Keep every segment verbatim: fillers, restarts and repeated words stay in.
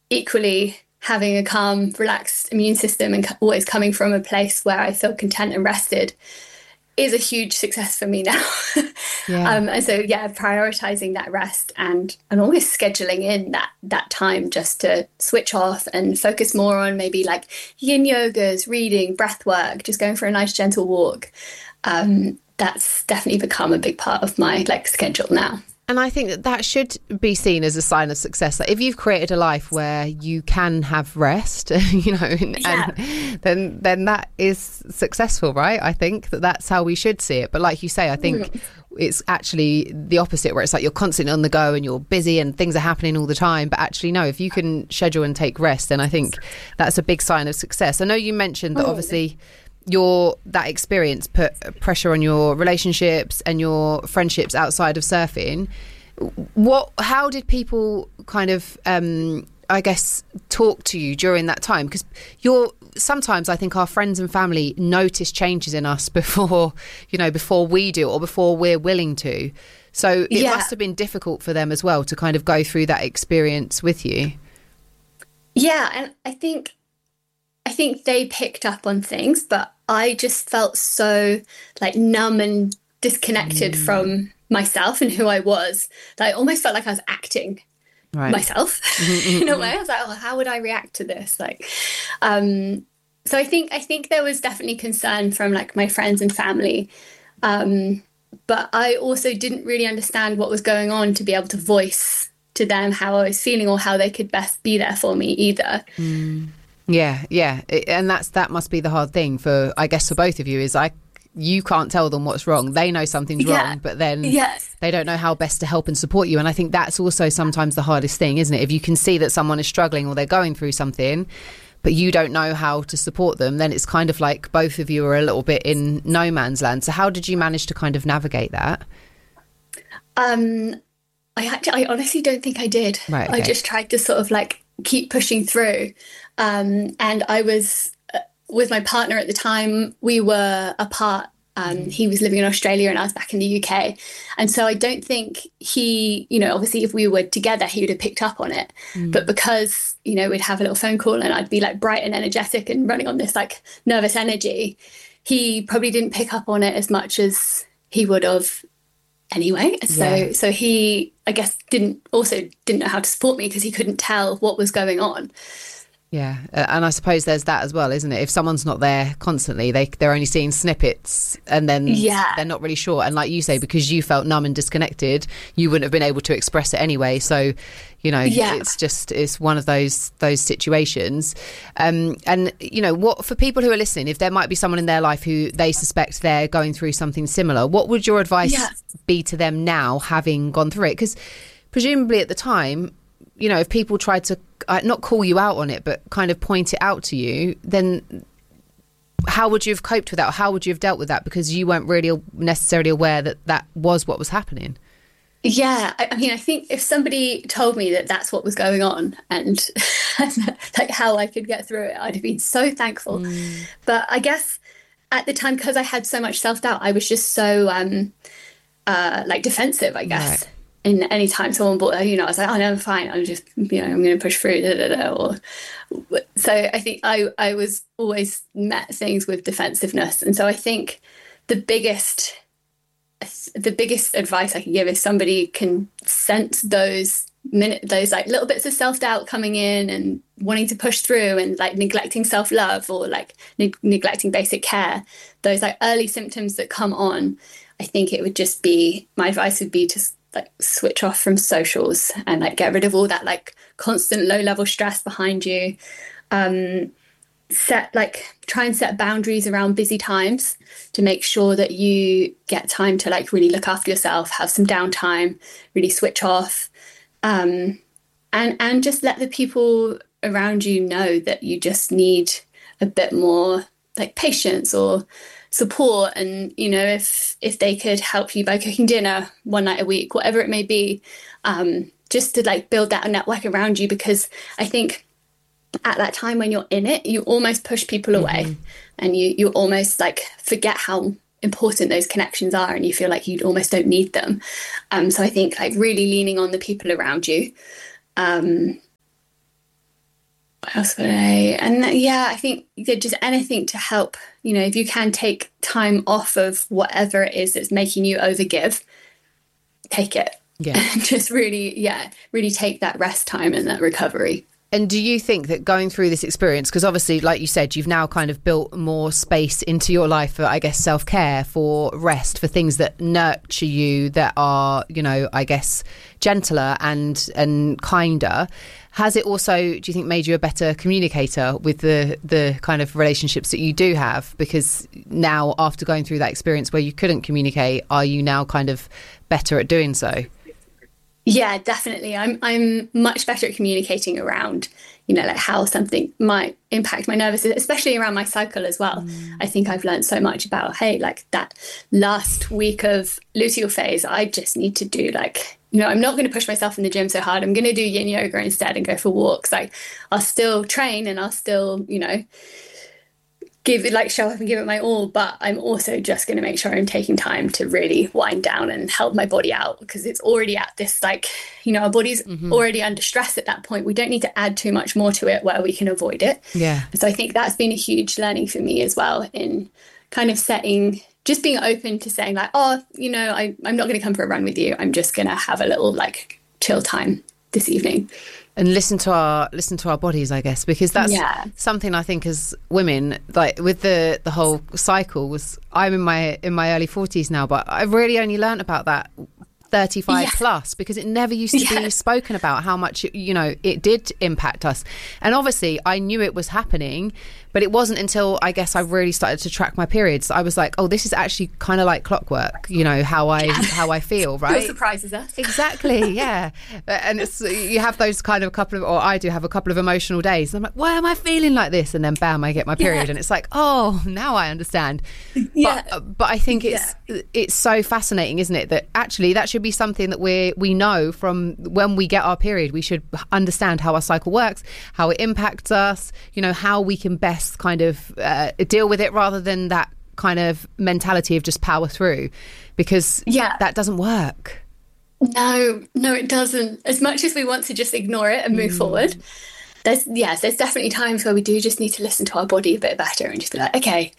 equally having a calm, relaxed immune system and always coming from a place where I feel content and rested is a huge success for me now. Yeah. um, and so, yeah, prioritizing that rest and and always scheduling in that that time just to switch off and focus more on maybe like yin yogas, reading, breath work, just going for a nice gentle walk. Um, that's definitely become a big part of my like schedule now. And I think that that should be seen as a sign of success. Like if you've created a life where you can have rest, you know, and, Yeah. and then then that is successful, right? I think that that's how we should see it. But like you say, I think mm. it's actually the opposite, where it's like you're constantly on the go and you're busy and things are happening all the time. But actually, no, if you can schedule and take rest, then I think that's a big sign of success. I know you mentioned that obviously your that experience put pressure on your relationships and your friendships outside of surfing. What how did people kind of um I guess talk to you during that time? Because you're sometimes I think our friends and family notice changes in us before you know before we do or before we're willing to, so it yeah. must have been difficult for them as well to kind of go through that experience with you. Yeah, and I think I think they picked up on things, but I just felt so like numb and disconnected mm. from myself and who I was that I almost felt like I was acting right. myself in a way. I was like, oh, how would I react to this? Like, um, so I think I think there was definitely concern from like my friends and family, um, but I also didn't really understand what was going on to be able to voice to them how I was feeling or how they could best be there for me either. Mm. Yeah, yeah. And that's that must be the hard thing for, I guess, for both of you is like, you can't tell them what's wrong. They know something's yeah. wrong, but then yes. they don't know how best to help and support you. And I think that's also sometimes the hardest thing, isn't it? If you can see that someone is struggling or they're going through something, but you don't know how to support them, then it's kind of like both of you are a little bit in no man's land. So how did you manage to kind of navigate that? Um, I actually, I honestly don't think I did. Right, okay. I just tried to sort of like keep pushing through. Um, and I was uh, with my partner at the time, we were apart. Um, mm. He was living in Australia and I was back in the U K. And so I don't think he, you know, obviously if we were together, he would have picked up on it. Mm. But because, you know, we'd have a little phone call and I'd be like bright and energetic and running on this like nervous energy, he probably didn't pick up on it as much as he would have anyway. So yeah. so he, I guess, didn't also didn't know how to support me because he couldn't tell what was going on. Yeah, and I suppose there's that as well, isn't it? If someone's not there constantly, they they're only seeing snippets, and then yeah. they're not really sure. And like you say, because you felt numb and disconnected, you wouldn't have been able to express it anyway. So, you know, yeah. it's just it's one of those those situations. Um, and you know, what for people who are listening, if there might be someone in their life who they suspect they're going through something similar, what would your advice yeah. be to them now, having gone through it? Because presumably at the time, you know, if people tried to uh, not call you out on it, but kind of point it out to you, then how would you have coped with that? Or how would you have dealt with that? Because you weren't really necessarily aware that that was what was happening. Yeah, I, I mean, I think if somebody told me that that's what was going on and like how I could get through it, I'd have been so thankful. Mm. But I guess at the time, because I had so much self-doubt, I was just so um, uh, like defensive, I guess. Right. In any time someone bought, you know, I was like, oh, no, I'm fine. I'm just, you know, I'm going to push through. Da, da, da, or, so I think I, I was always met things with defensiveness. And so I think the biggest, the biggest advice I can give is somebody can sense those minute, those like little bits of self-doubt coming in and wanting to push through and like neglecting self-love or like ne- neglecting basic care, those like early symptoms that come on. I think it would just be, my advice would be to like switch off from socials and like get rid of all that like constant low level stress behind you. Um, set like try and set boundaries around busy times to make sure that you get time to like really look after yourself, have some downtime, really switch off, um, and and just let the people around you know that you just need a bit more like patience or support. And you know, if if they could help you by cooking dinner one night a week, whatever it may be, um, just to like build that network around you, because I think at that time when you're in it, you almost push people away, mm-hmm. and you you almost like forget how important those connections are, and you feel like you almost don't need them. Um, so I think like really leaning on the people around you, um, What else would I? And yeah, I think that just anything to help, you know, if you can take time off of whatever it is that's making you overgive, take it. Yeah. And just really, yeah, really take that rest time and that recovery. And do you think that going through this experience, because obviously, like you said, you've now kind of built more space into your life for, I guess, self-care, for rest, for things that nurture you, that are, you know, I guess, gentler and and kinder. Has it also, do you think, made you a better communicator with the, the kind of relationships that you do have? Because now, after going through that experience where you couldn't communicate, are you now kind of better at doing so? Yeah, definitely. I'm I'm much better at communicating around, you know, like how something might impact my nervous system, especially around my cycle as well. Mm. I think I've learned so much about, hey, like that last week of luteal phase, I just need to do like, you know, I'm not going to push myself in the gym so hard. I'm going to do yin yoga instead and go for walks. Like I'll still train and I'll still, you know, give it, like show up and give it my all, but I'm also just going to make sure I'm taking time to really wind down and help my body out, because it's already at this, like, you know, our body's mm-hmm. already under stress at that point. We don't need to add too much more to it where we can avoid it. Yeah. So I think that's been a huge learning for me as well, in kind of setting, just being open to saying like, oh, you know, I, I'm not going to come for a run with you. I'm just going to have a little like chill time this evening. And listen to our listen to our bodies, I guess, because that's yeah. something I think as women, like with the the whole cycle, was I'm in my in my early forties now, but I've really only learnt about that thirty-five yeah. plus, because it never used to yeah. be spoken about how much, you know, it did impact us. And obviously I knew it was happening, but it wasn't until I guess I really started to track my periods. I was like, oh, this is actually kind of like clockwork, you know, how I how I feel, right? It surprises us. Exactly, yeah. And it's, you have those kind of couple of, or I do have a couple of emotional days. And I'm like, why am I feeling like this? And then bam, I get my period, yeah. and it's like, oh, now I understand. Yeah. But, but I think it's yeah. it's so fascinating, isn't it, that actually that should be something that we we know from when we get our period. We should understand how our cycle works, how it impacts us, you know, how we can best kind of uh, deal with it, rather than that kind of mentality of just power through, because yeah. that doesn't work. No, no, it doesn't. As much as we want to just ignore it and move mm. forward, there's yes, there's definitely times where we do just need to listen to our body a bit better and just be like, okay,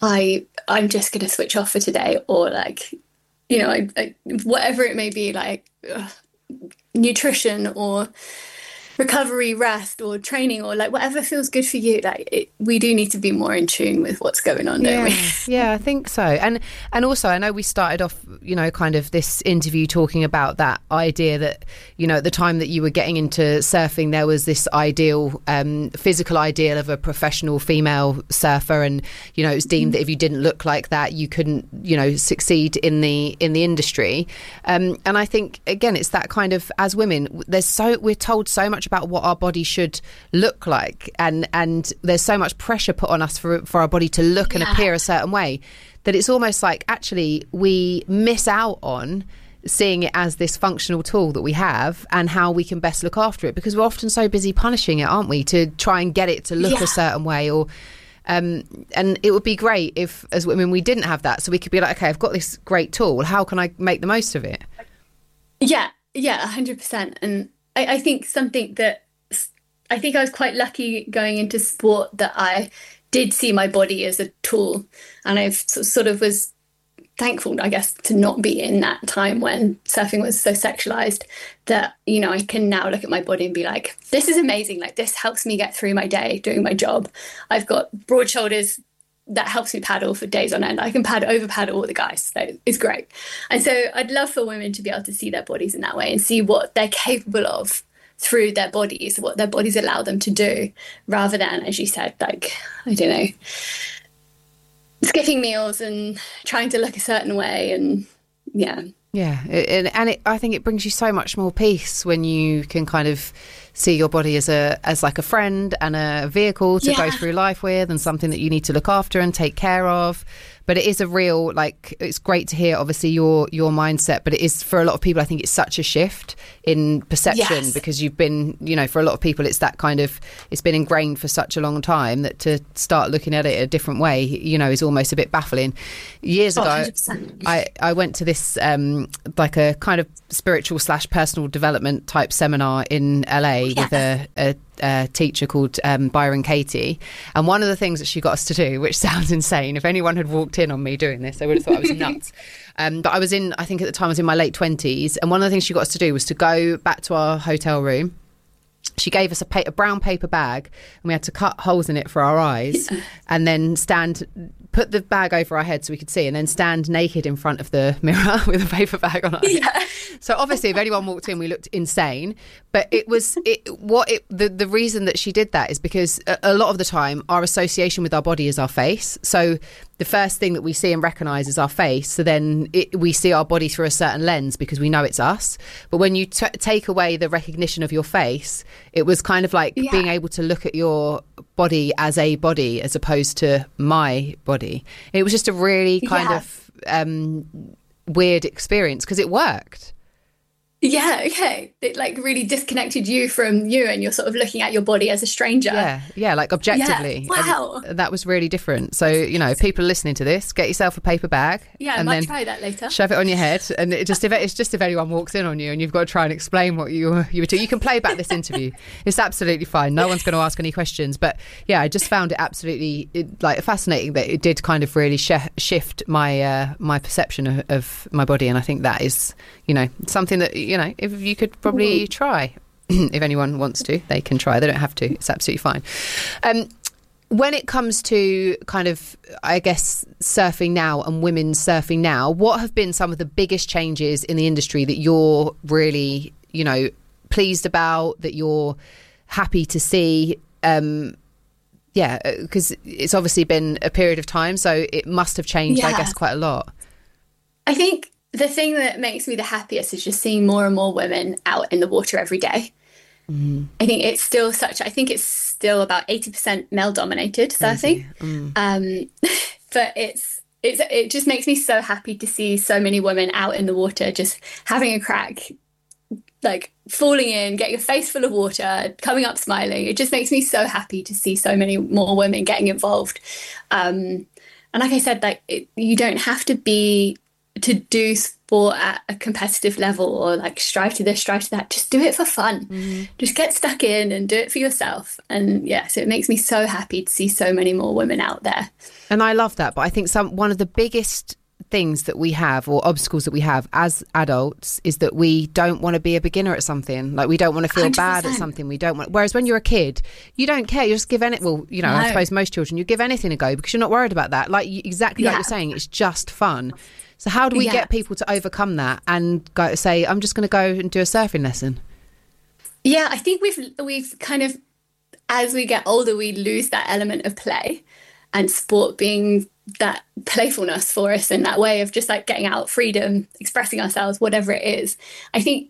I I'm just going to switch off for today, or like, you know, I, I, whatever it may be, like uh, nutrition or recovery, rest, or training, or like whatever feels good for you. Like it, we do need to be more in tune with what's going on, don't yeah. we? Yeah, I think so. And and also, I know we started off, you know, kind of this interview talking about that idea that, you know, at the time that you were getting into surfing, there was this ideal, um, physical ideal of a professional female surfer, and you know, it was deemed mm-hmm. that if you didn't look like that, you couldn't, you know, succeed in the in the industry. Um, and I think again, it's that kind of, as women, there's so we're told so much about what our body should look like, and and there's so much pressure put on us for for our body to look and yeah. appear a certain way, that it's almost like actually we miss out on seeing it as this functional tool that we have, and how we can best look after it, because we're often so busy punishing it, aren't we, to try and get it to look yeah. a certain way, or um and it would be great if as women we didn't have that, so we could be like, okay, I've got this great tool, how can I make the most of it? Yeah, yeah, one hundred percent. And I, I think something that I think I was quite lucky going into sport, that I did see my body as a tool, and I sort of was thankful, I guess, to not be in that time when surfing was so sexualized, that, you know, I can now look at my body and be like, this is amazing. Like this helps me get through my day doing my job. I've got broad shoulders that helps me paddle for days on end. I can pad over paddle all the guys. So it's great. And so I'd love for women to be able to see their bodies in that way and see what they're capable of through their bodies, what their bodies allow them to do, rather than, as you said, like, I don't know, skipping meals and trying to look a certain way. And yeah. Yeah. And, and it, I think it brings you so much more peace when you can kind of see your body as a as like a friend and a vehicle to yeah. go through life with, and something that you need to look after and take care of. But it is a real, like, it's great to hear, obviously, your your mindset. But it is, for a lot of people, I think it's such a shift in perception, yes. because you've been, you know, for a lot of people, it's that kind of, it's been ingrained for such a long time that to start looking at it a different way, you know, is almost a bit baffling. Years oh, ago, one hundred percent. I, I went to this, um, like a kind of spiritual slash personal development type seminar in L A yeah. with a, a uh, teacher called um, Byron Katie, and one of the things that she got us to do, which sounds insane, if anyone had walked in on me doing this, they would have thought I was nuts. Um, but I was in, I think at the time I was in my late twenties, and one of the things she got us to do was to go back to our hotel room. She gave us a, pa- a brown paper bag, and we had to cut holes in it for our eyes, yeah. and then stand, put the bag over our head so we could see, and then stand naked in front of the mirror with a paper bag on our head. Yeah. So obviously, if anyone walked in, we looked insane. But it was it, what it, the the reason that she did that is because a, a lot of the time our association with our body is our face. So the first thing that we see and recognise is our face. So then it, we see our body through a certain lens because we know it's us. But when you t- take away the recognition of your face, it was kind of like yeah. being able to look at your body as a body as opposed to my body. It was just a really kind yeah. of um, weird experience because it worked. Yeah, okay. It like really disconnected you from you, and you're sort of looking at your body as a stranger. Yeah, yeah, like objectively. Yeah. Wow. And that was really different. So, you know, people listening to this, get yourself a paper bag. Yeah, I and might then try that later. Shove it on your head. And it just if it's just if anyone walks in on you and you've got to try and explain what you, you were doing. You can play back this interview. It's absolutely fine. No one's going to ask any questions. But yeah, I just found it absolutely it, like fascinating that it did kind of really sh- shift my uh, my perception of, of my body. And I think that is, you know, something that, you know, if you could probably Ooh. try. If anyone wants to, they can try. They don't have to. It's absolutely fine. Um, when it comes to kind of, I guess, surfing now and women surfing now, what have been some of the biggest changes in the industry that you're really, you know, pleased about, that you're happy to see? Um, yeah, because it's obviously been a period of time, so it must have changed, yeah. I guess, quite a lot. I think the thing that makes me the happiest is just seeing more and more women out in the water every day. Mm. I think it's still such, I think it's still about eighty percent male dominated surfing. Mm. Um, but it's, it's, it just makes me so happy to see so many women out in the water, just having a crack, like falling in, getting a face full of water, coming up smiling. It just makes me so happy to see so many more women getting involved. Um, and like I said, like it, you don't have to be to do sport at a competitive level or like strive to this, strive to that. Just do it for fun. Mm-hmm. Just get stuck in and do it for yourself. And yeah, so it makes me so happy to see so many more women out there. And I love that. But I think some one of the biggest things that we have, or obstacles that we have as adults, is that we don't want to be a beginner at something. Like we don't want to feel one hundred percent bad at something. We don't want. Whereas when you're a kid, you don't care. You just give any. Well, you know, no. I suppose most children, you give anything a go because you're not worried about that. Like you, exactly yeah. like you're saying, it's just fun. So how do we yeah. get people to overcome that and go say, I'm just going to go and do a surfing lesson? Yeah, I think we've we've kind of, as we get older, we lose that element of play, and sport being that playfulness for us and that way of just like getting out, freedom, expressing ourselves, whatever it is. I think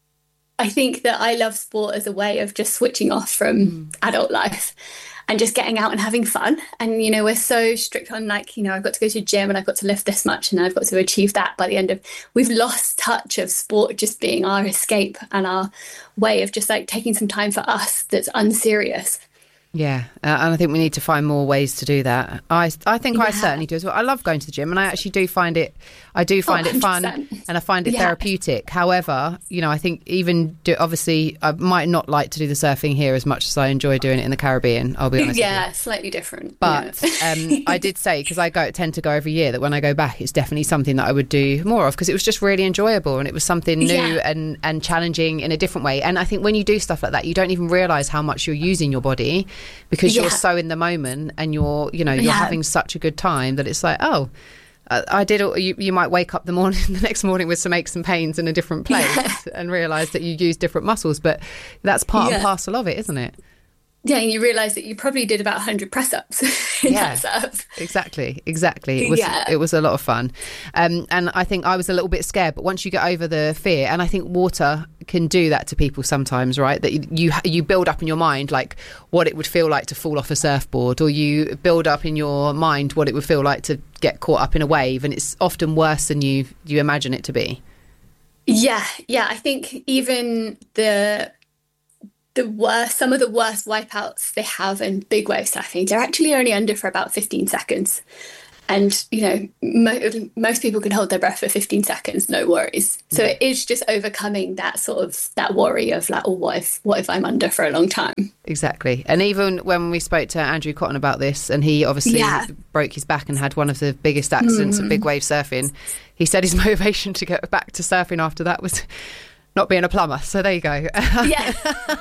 I think that I love sport as a way of just switching off from mm. adult life and just getting out and having fun. And, you know, we're so strict on like, you know, I've got to go to the gym and I've got to lift this much and I've got to achieve that by the end of, we've lost touch of sport just being our escape and our way of just like taking some time for us that's unserious. Yeah, uh, and I think we need to find more ways to do that. I I think yeah. I certainly do as well. I love going to the gym, and I actually do find it. I do find oh, it fun, and I find it yeah. therapeutic. However, you know, I think even do, obviously I might not like to do the surfing here as much as I enjoy doing it in the Caribbean. I'll be honest. Yeah, with you. Slightly different. But yeah. um, I did say, because I go tend to go every year, that when I go back, it's definitely something that I would do more of because it was just really enjoyable and it was something new yeah. and and challenging in a different way. And I think when you do stuff like that, you don't even realise how much you're using your body because yeah. you're so in the moment and you're, you know, you're yeah. having such a good time that it's like, oh, uh, I did. You, you might wake up the morning, the next morning with some aches and pains in a different place yeah. and realise that you use different muscles, but that's part yeah. and parcel of it, isn't it? Yeah, and you realise that you probably did about one hundred press-ups in yeah, that surf. Exactly, exactly. It was, yeah. it was a lot of fun. Um, and I think I was a little bit scared, but once you get over the fear, and I think water can do that to people sometimes, right? That you you build up in your mind, like, what it would feel like to fall off a surfboard, or you build up in your mind what it would feel like to get caught up in a wave, and it's often worse than you, you imagine it to be. Yeah, yeah. I think even the... the worst, some of the worst wipeouts they have in big wave surfing, they're actually only under for about fifteen seconds. And, you know, mo- most people can hold their breath for fifteen seconds, no worries. So it is just overcoming that sort of, that worry of like, oh, what if, what if I'm under for a long time? Exactly. And even when we spoke to Andrew Cotton about this, and he obviously yeah. broke his back and had one of the biggest accidents mm. of big wave surfing, he said his motivation to get back to surfing after that was not being a plumber. So there you go. Yeah.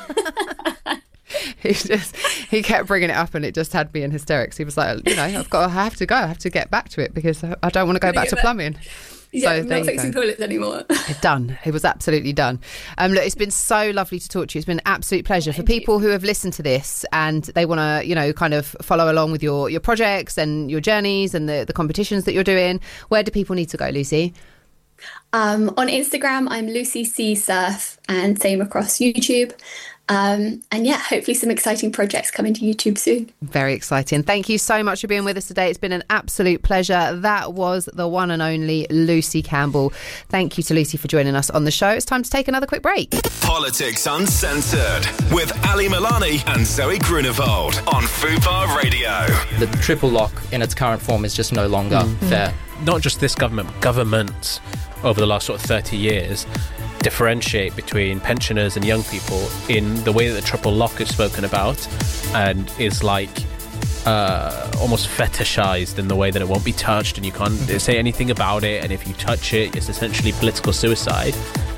He just he kept bringing it up, and it just had me in hysterics. He was like, you know, I've got, I have to go, I have to get back to it because I don't want to go back to plumbing. Yeah, so not fixing toilets anymore. Done. It was absolutely done. Um, look, it's been so lovely to talk to you. It's been an absolute pleasure. Thank For people you. who have listened to this and they want to, you know, kind of follow along with your, your projects and your journeys and the, the competitions that you're doing, where do people need to go, Lucy? Um, on Instagram, I'm Lucy C Surf, and same across YouTube. Um, and yeah, hopefully some exciting projects coming to YouTube soon. Very exciting. Thank you so much for being with us today. It's been an absolute pleasure. That was the one and only Lucy Campbell. Thank you to Lucy for joining us on the show. It's time to take another quick break. Politics Uncensored with Ali Milani and Zoe Grunewald on Fubar Radio. The triple lock in its current form is just no longer mm. fair. Not just this government, governments over the last sort of thirty years differentiate between pensioners and young people in the way that the triple lock is spoken about, and is like uh, almost fetishized in the way that it won't be touched and you can't mm-hmm. say anything about it, and if you touch it, it's essentially political suicide.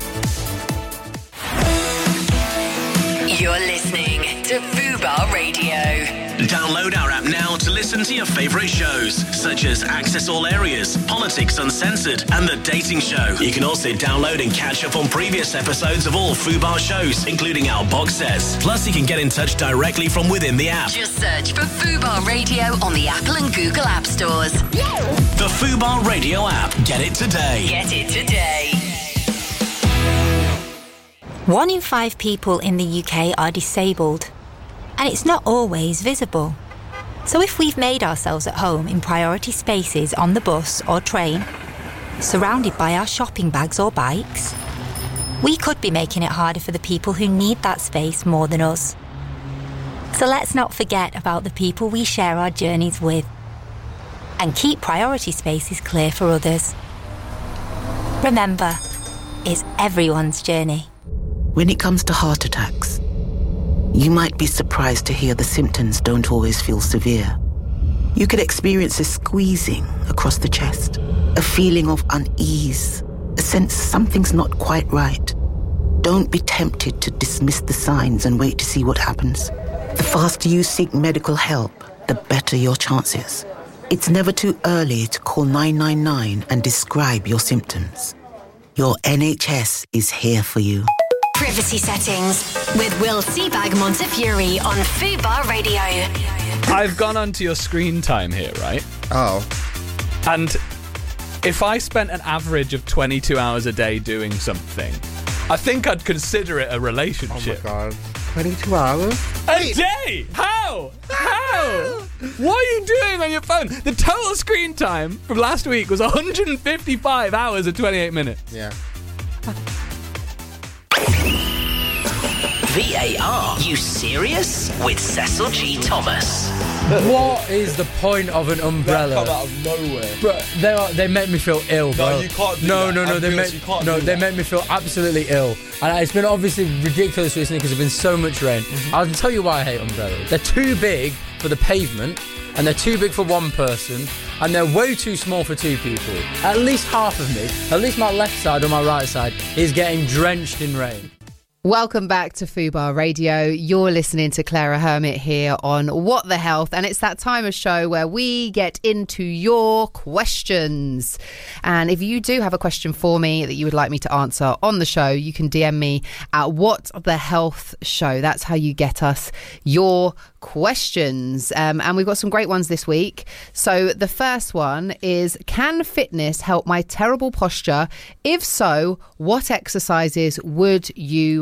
You're listening to Fubar Radio. Download our app now to listen to your favourite shows, such as Access All Areas, Politics Uncensored, and The Dating Show. You can also download and catch up on previous episodes of all Fubar shows, including our box sets. Plus, you can get in touch directly from within the app. Just search for Fubar Radio on the Apple and Google App Stores. The Fubar Radio app. Get it today. Get it today. One in five people in the U K are disabled, and it's not always visible. So if we've made ourselves at home in priority spaces on the bus or train, surrounded by our shopping bags or bikes, we could be making it harder for the people who need that space more than us. So let's not forget about the people we share our journeys with, and keep priority spaces clear for others. Remember, it's everyone's journey. When it comes to heart attacks, you might be surprised to hear the symptoms don't always feel severe. You could experience a squeezing across the chest, a feeling of unease, a sense something's not quite right. Don't be tempted to dismiss the signs and wait to see what happens. The faster you seek medical help, the better your chances. It's never too early to call nine nine nine and describe your symptoms. Your N H S is here for you. Privacy Settings with Will Seabag Montefiore on Fubar Radio. I've gone onto your screen time here, right? Oh. And if I spent an average of twenty-two hours a day doing something, I think I'd consider it a relationship. Oh my God. twenty-two hours? A day? How? How? What are you doing on your phone? The total screen time from last week was one hundred fifty-five hours and twenty-eight minutes. Yeah. V A R, you serious? With Cecil G. Thomas. What is the point of an umbrella? That come out of nowhere. Bro, they are, they make me feel ill, bro. No, you can't do no, that. No, no, no, they make, no, they make me feel absolutely ill. And it's been obviously ridiculous recently because there's been so much rain. Mm-hmm. I'll tell you why I hate umbrellas. They're too big for the pavement, and they're too big for one person, and they're way too small for two people. At least half of me, at least my left side or my right side, is getting drenched in rain. Welcome back to Fubar Radio. You're listening to Clara Hermit here on What the Health, and it's that time of show where we get into your questions. And if you do have a question for me that you would like me to answer on the show, you can D M me at What the Health Show. That's how you get us your questions. Um, and we've got some great ones this week. So the first one is, can fitness help my terrible posture? If so, what exercises would you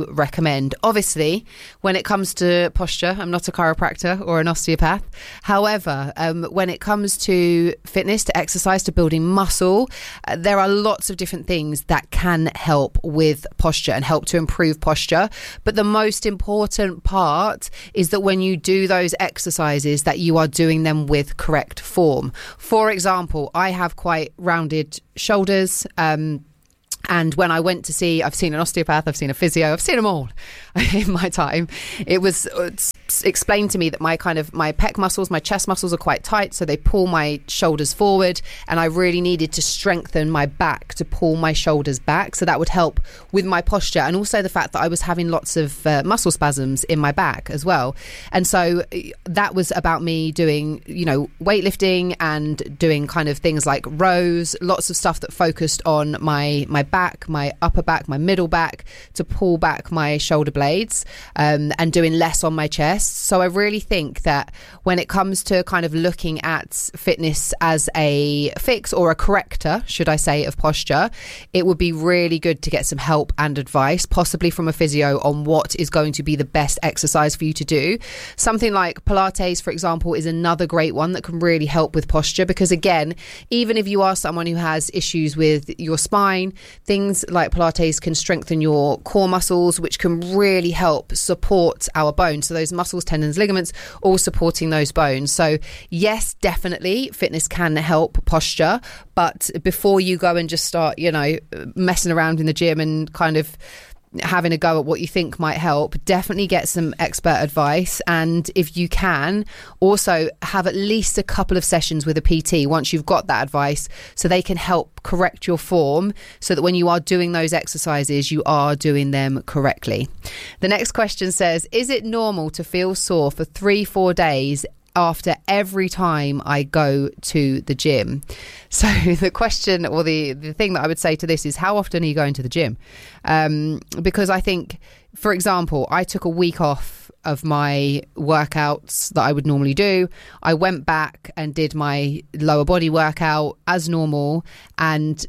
recommend. Obviously, when it comes to posture, I'm not a chiropractor or an osteopath. However, um, when it comes to fitness, to exercise, to building muscle, uh, there are lots of different things that can help with posture and help to improve posture. But the most important part is that when you do those exercises, that you are doing them with correct form. For example, I have quite rounded shoulders. Um, And when I went to see, I've seen an osteopath, I've seen a physio, I've seen them all in my time. It was explained to me that my kind of, my pec muscles, my chest muscles are quite tight. So they pull my shoulders forward, and I really needed to strengthen my back to pull my shoulders back. So that would help with my posture. And also the fact that I was having lots of uh, muscle spasms in my back as well. And so that was about me doing, you know, weightlifting and doing kind of things like rows, lots of stuff that focused on my, my back, my upper back, my middle back, to pull back my shoulder blades, um, and doing less on my chest. So I really think that when it comes to kind of looking at fitness as a fix or a corrector, should I say, of posture, it would be really good to get some help and advice, possibly from a physio, on what is going to be the best exercise for you to do. Something like Pilates, for example, is another great one that can really help with posture, because again, even if you are someone who has issues with your spine, things like Pilates can strengthen your core muscles, which can really help support our bones. So those muscles, tendons, ligaments, all supporting those bones. So yes, definitely fitness can help posture, but before you go and just start, you know, messing around in the gym and kind of having a go at what you think might help, definitely get some expert advice. And if you can, also have at least a couple of sessions with a P T once you've got that advice, so they can help correct your form, so that when you are doing those exercises, you are doing them correctly. The next question says, is it normal to feel sore for three, four days after every time I go to the gym? So the question, or the, the thing that I would say to this is, how often are you going to the gym? Um, because I think, for example, I took a week off of my workouts that I would normally do. I went back and did my lower body workout as normal, and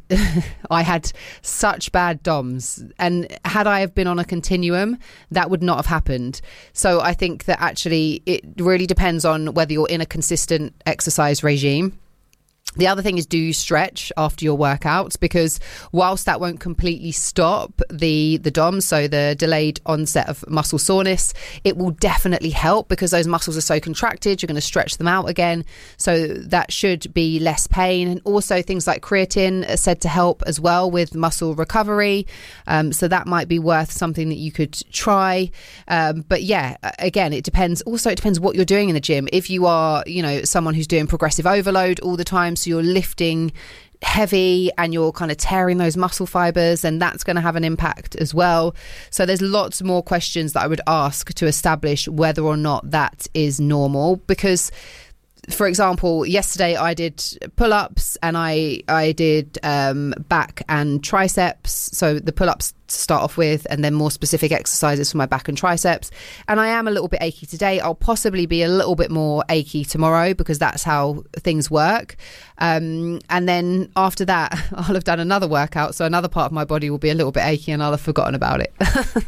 I had such bad D O M S. And had I have been on a continuum, that would not have happened. So I think that actually it really depends on whether you're in a consistent exercise regime. The other thing is, do you stretch after your workouts? Because whilst that won't completely stop the, the D O M S, so the delayed onset of muscle soreness, it will definitely help, because those muscles are so contracted, you're going to stretch them out again. So that should be less pain. And also things like creatine are said to help as well with muscle recovery. Um, so that might be worth something that you could try. Um, but yeah, again, it depends. Also, it depends what you're doing in the gym. If you are, you know, someone who's doing progressive overload all the time, so you're lifting heavy and you're kind of tearing those muscle fibers, and that's going to have an impact as well. So there's lots more questions that I would ask to establish whether or not that is normal. Because, for example, yesterday I did pull-ups and I I did um, back and triceps. So the pull-ups to start off with, and then more specific exercises for my back and triceps. And I am a little bit achy today. I'll possibly be a little bit more achy tomorrow, because that's how things work. Um, and then after that, I'll have done another workout. So another part of my body will be a little bit achy and I'll have forgotten about it.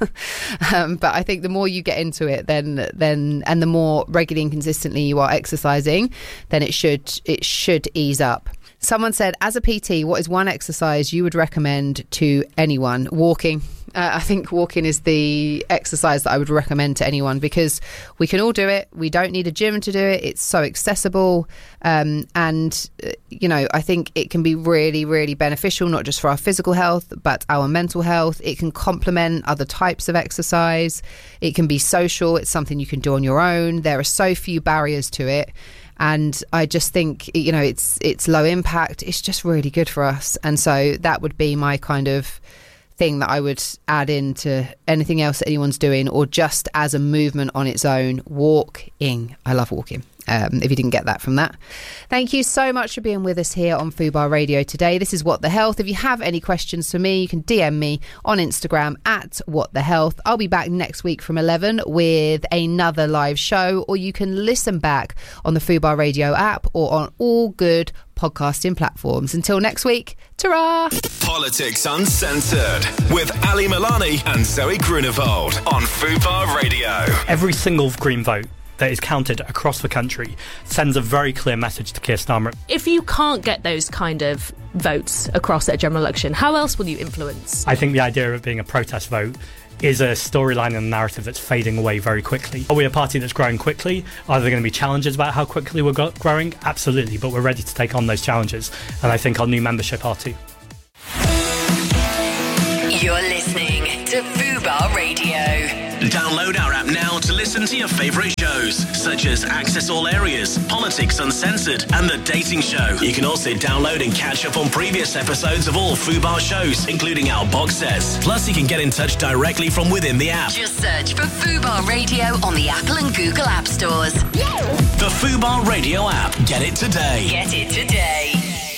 um, but I think the more you get into it, then then and the more regularly and consistently you are exercising, then it should it should ease up. Someone said, as a P T, what is one exercise you would recommend to anyone? Walking. Uh, I think walking is the exercise that I would recommend to anyone, because we can all do it. We don't need a gym to do it. It's so accessible. Um, and, uh, you know, I think it can be really, really beneficial, not just for our physical health, but our mental health. It can complement other types of exercise. It can be social. It's something you can do on your own. There are so few barriers to it. And I just think, you know, it's it's low impact. It's just really good for us. And so that would be my kind of thing that I would add into anything else that anyone's doing, or just as a movement on its own. Walking. I love walking. Um, if you didn't get that from that. Thank you so much for being with us here on Fubar Radio today. This is What the Health. If you have any questions for me, you can D M me on Instagram at What the Health. I'll be back next week from eleven with another live show, or you can listen back on the Fubar Radio app or on all good podcasting platforms. Until next week, ta-ra! Politics Uncensored with Ali Milani and Zoe Grunewald on Fubar Radio. Every single Green vote that is counted across the country sends a very clear message to Keir Starmer. If you can't get those kind of votes across at a general election, how else will you influence? I think the idea of it being a protest vote is a storyline and a narrative that's fading away very quickly. Are we a party that's growing quickly? Are there going to be challenges about how quickly we're go- growing? Absolutely, but we're ready to take on those challenges, and I think our new membership are too. You're listening to Fubar Radio. Download our app now to listen to your favourite shows, such as Access All Areas, Politics Uncensored, and The Dating Show. You can also download and catch up on previous episodes of all Fubar shows, including our box sets. Plus, you can get in touch directly from within the app. Just search for Fubar Radio on the Apple and Google App Stores. The Fubar Radio app. Get it today. Get it today.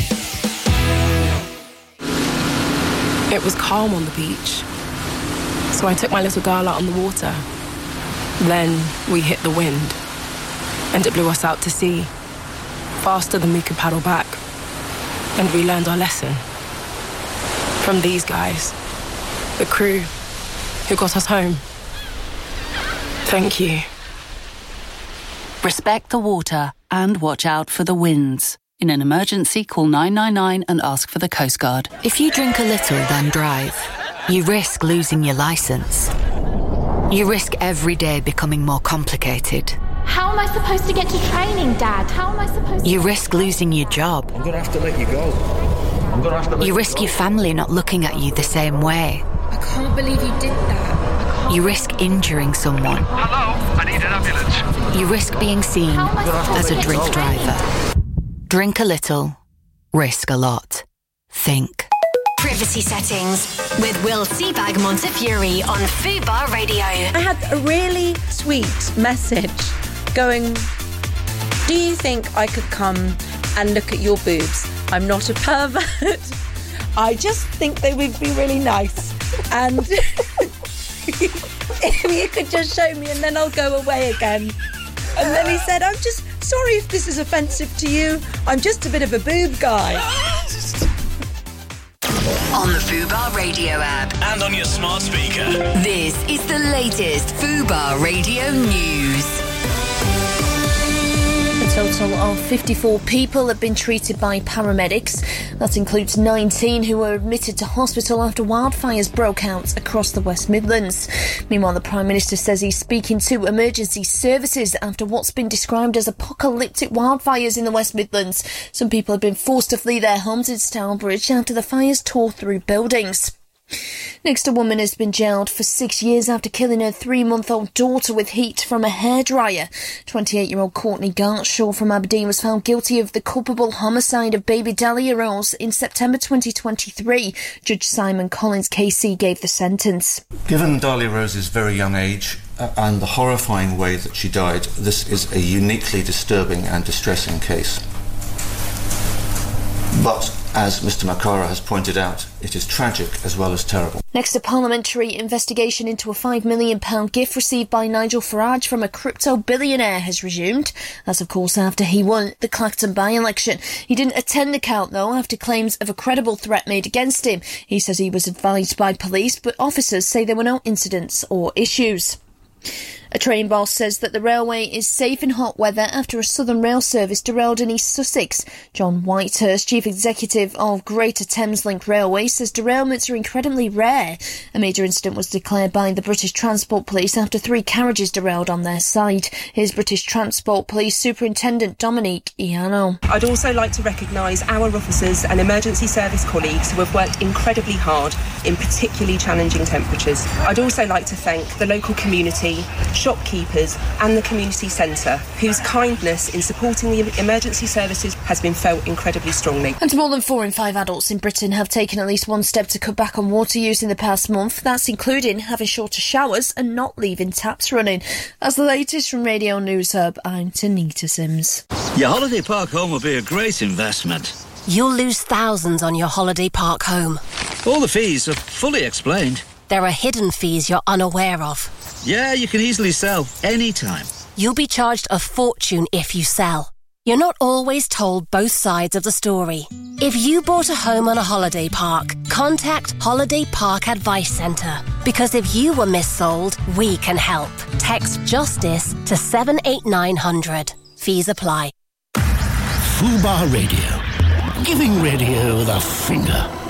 It was calm on the beach, so I took my little girl out on the water. Then we hit the wind, and it blew us out to sea, faster than we could paddle back. And we learned our lesson from these guys, the crew who got us home. Thank you. Respect the water and watch out for the winds. In an emergency, call nine nine nine and ask for the Coast Guard. If you drink a little, then drive. You risk losing your licence. You risk every day becoming more complicated. How am I supposed to get to training, Dad? How am I supposed to... You risk losing your job. I'm going to have to let you go. I'm going to have to let You you risk go. your family not looking at you the same way. I can't believe you did that. You risk injuring someone. Hello, I need an ambulance. You risk being seen as a drink driver. Drink a little, risk a lot. Think. Privacy settings with Will Seabag Montefiore on Fubar Radio. I had a really sweet message going, do you think I could come and look at your boobs? I'm not a pervert. I just think they would be really nice. And if you could just show me and then I'll go away again. And then he said, I'm just sorry if this is offensive to you. I'm just a bit of a boob guy. On the Fubar Radio app. And on your smart speaker. This is the latest Fubar Radio news. A total of fifty-four people have been treated by paramedics. That includes nineteen who were admitted to hospital after wildfires broke out across the West Midlands. Meanwhile, the Prime Minister says he's speaking to emergency services after what's been described as apocalyptic wildfires in the West Midlands. Some people have been forced to flee their homes in Stourbridge after the fires tore through buildings. Next, a woman has been jailed for six years after killing her three-month-old daughter with heat from a hairdryer. twenty-eight-year-old Courtney Gartshaw from Aberdeen was found guilty of the culpable homicide of baby Delia Rose in September twenty twenty-three. Judge Simon Collins K C gave the sentence. Given Delia Rose's very young age uh, and the horrifying way that she died, this is a uniquely disturbing and distressing case. But, as Mister Makara has pointed out, it is tragic as well as terrible. Next, a parliamentary investigation into a five million pounds gift received by Nigel Farage from a crypto billionaire has resumed. That's, of course, after he won the Clacton by-election. He didn't attend the count, though, after claims of a credible threat made against him. He says he was advised by police, but officers say there were no incidents or issues. A train boss says that the railway is safe in hot weather after a Southern Rail service derailed in East Sussex. John Whitehurst, Chief Executive of Greater Thameslink Railway, says derailments are incredibly rare. A major incident was declared by the British Transport Police after three carriages derailed on their side. Here's British Transport Police Superintendent Dominique Iano. I'd also like to recognise our officers and emergency service colleagues who have worked incredibly hard in particularly challenging temperatures. I'd also like to thank the local community, shopkeepers and the community centre, whose kindness in supporting the emergency services has been felt incredibly strongly. And more than four in five adults in Britain have taken at least one step to cut back on water use in the past month. That's including having shorter showers and not leaving taps running. That's the latest from Radio News Hub. I'm Tanita Sims. Your holiday park home will be a great investment. You'll lose thousands on your holiday park home. All the fees are fully explained. There are hidden fees you're unaware of. Yeah, you can easily sell any time. You'll be charged a fortune if you sell. You're not always told both sides of the story. If you bought a home on a holiday park, contact Holiday Park Advice Centre. Because if you were missold, we can help. Text JUSTICE to seven eight nine hundred. Fees apply. Fubar Radio. Giving radio the finger.